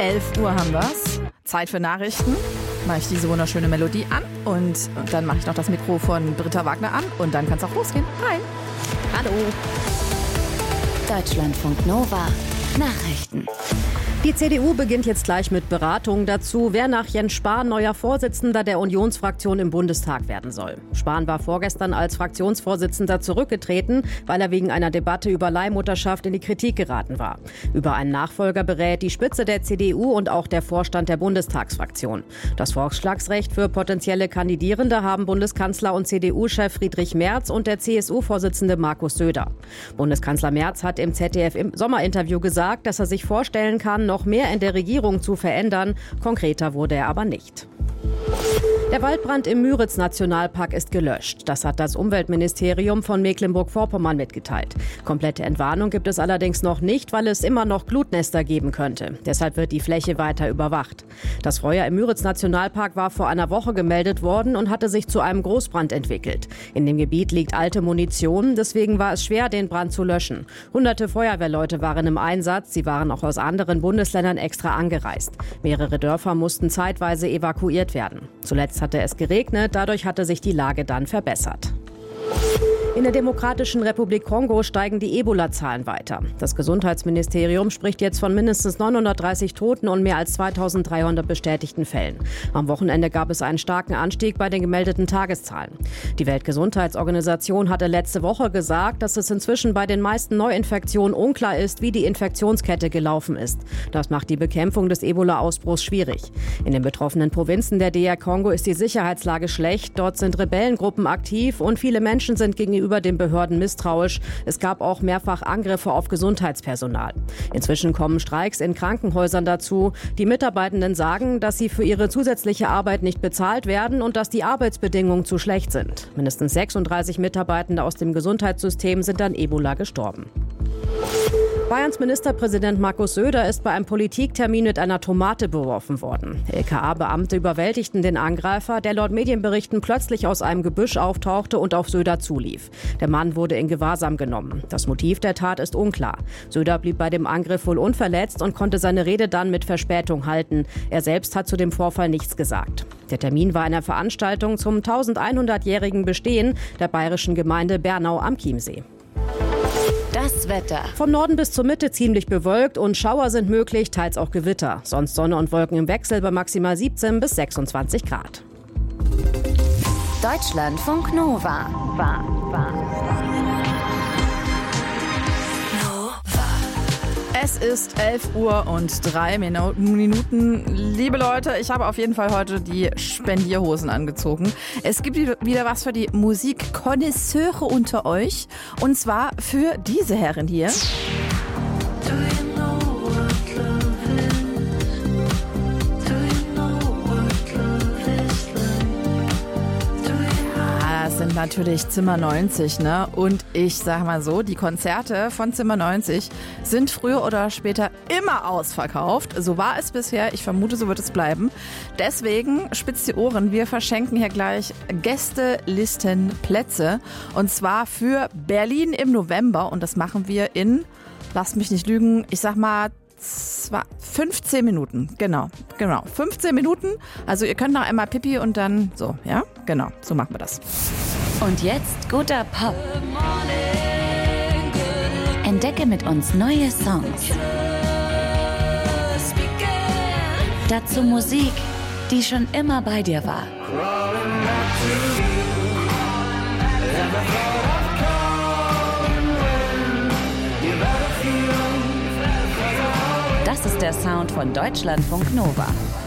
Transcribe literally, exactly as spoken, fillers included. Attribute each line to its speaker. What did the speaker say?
Speaker 1: elf Uhr haben wir's. Zeit für Nachrichten. Mache ich diese wunderschöne Melodie an und dann mache ich noch das Mikro von Britta Wagner an und dann kann es auch losgehen. Hi.
Speaker 2: Hallo. Deutschlandfunk Nova. Nachrichten.
Speaker 3: Die C D U beginnt jetzt gleich mit Beratungen dazu, wer nach Jens Spahn neuer Vorsitzender der Unionsfraktion im Bundestag werden soll. Spahn war vorgestern als Fraktionsvorsitzender zurückgetreten, weil er wegen einer Debatte über Leihmutterschaft in die Kritik geraten war. Über einen Nachfolger berät die Spitze der C D U und auch der Vorstand der Bundestagsfraktion. Das Vorschlagsrecht für potenzielle Kandidierende haben Bundeskanzler und C D U-Chef Friedrich Merz und der C S U-Vorsitzende Markus Söder. Bundeskanzler Merz hat im Z D F im Sommerinterview gesagt, dass er sich vorstellen kann, noch mehr in der Regierung zu verändern. Konkreter wurde er aber nicht. Der Waldbrand im Müritz-Nationalpark ist gelöscht. Das hat das Umweltministerium von Mecklenburg-Vorpommern mitgeteilt. Komplette Entwarnung gibt es allerdings noch nicht, weil es immer noch Glutnester geben könnte. Deshalb wird die Fläche weiter überwacht. Das Feuer im Müritz-Nationalpark war vor einer Woche gemeldet worden und hatte sich zu einem Großbrand entwickelt. In dem Gebiet liegt alte Munition, deswegen war es schwer, den Brand zu löschen. Hunderte Feuerwehrleute waren im Einsatz. Sie waren auch aus anderen Bundesländern extra angereist. Mehrere Dörfer mussten zeitweise evakuiert werden. Zuletzt hatte es geregnet, dadurch hatte sich die Lage dann verbessert. In der Demokratischen Republik Kongo steigen die Ebola-Zahlen weiter. Das Gesundheitsministerium spricht jetzt von mindestens neunhundertdreißig Toten und mehr als zweitausenddreihundert bestätigten Fällen. Am Wochenende gab es einen starken Anstieg bei den gemeldeten Tageszahlen. Die Weltgesundheitsorganisation hatte letzte Woche gesagt, dass es inzwischen bei den meisten Neuinfektionen unklar ist, wie die Infektionskette gelaufen ist. Das macht die Bekämpfung des Ebola-Ausbruchs schwierig. In den betroffenen Provinzen der D R Kongo ist die Sicherheitslage schlecht. Dort sind Rebellengruppen aktiv und viele Menschen sind gegenüber über den Behörden misstrauisch. Es gab auch mehrfach Angriffe auf Gesundheitspersonal. Inzwischen kommen Streiks in Krankenhäusern dazu. Die Mitarbeitenden sagen, dass sie für ihre zusätzliche Arbeit nicht bezahlt werden und dass die Arbeitsbedingungen zu schlecht sind. Mindestens sechsunddreißig Mitarbeitende aus dem Gesundheitssystem sind an Ebola gestorben. Bayerns Ministerpräsident Markus Söder ist bei einem Politiktermin mit einer Tomate beworfen worden. L K A-Beamte überwältigten den Angreifer, der laut Medienberichten plötzlich aus einem Gebüsch auftauchte und auf Söder zulief. Der Mann wurde in Gewahrsam genommen. Das Motiv der Tat ist unklar. Söder blieb bei dem Angriff wohl unverletzt und konnte seine Rede dann mit Verspätung halten. Er selbst hat zu dem Vorfall nichts gesagt. Der Termin war eine Veranstaltung zum eintausendeinhundertjährigen Bestehen der bayerischen Gemeinde Bernau am Chiemsee.
Speaker 2: Das Wetter.
Speaker 3: Vom Norden bis zur Mitte ziemlich bewölkt und Schauer sind möglich, teils auch Gewitter. Sonst Sonne und Wolken im Wechsel bei maximal siebzehn bis sechsundzwanzig Grad.
Speaker 2: Deutschlandfunk Nova. War, war.
Speaker 1: Es ist elf Uhr und drei Minuten. Liebe Leute, ich habe auf jeden Fall heute die Spendierhosen angezogen. Es gibt wieder was für die Musikkonnoisseure unter euch. Und zwar für diese Herren hier. Sind natürlich Zimmer neunzig, ne? Und ich sag mal so, die Konzerte von Zimmer neunzig sind früher oder später immer ausverkauft. So war es bisher. Ich vermute, so wird es bleiben. Deswegen spitzt die Ohren. Wir verschenken hier gleich Gästelistenplätze. Und zwar für Berlin im November. Und das machen wir in, lasst mich nicht lügen, ich sag mal, Zwar fünfzehn Minuten, genau, genau, fünfzehn Minuten. Also ihr könnt noch einmal Pipi und dann so, ja, genau, so machen wir das.
Speaker 2: Und jetzt guter Pop. Entdecke mit uns neue Songs. Dazu Musik, die schon immer bei dir war. Das ist der Sound von Deutschlandfunk Nova.